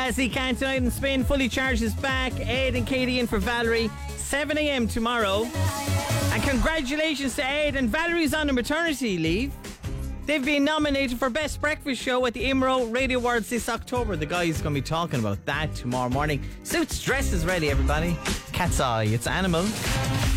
As he can't tonight in Spain, fully charged is back. Ed and Katie in for Valerie, 7 a.m. tomorrow. And congratulations to Ed and Valerie's on a maternity leave. They've been nominated for Best Breakfast Show at the IMRO Radio Awards this October. The guy's going to be talking about that tomorrow morning. Suits, dresses ready, everybody. Cat's Eye, it's Animal.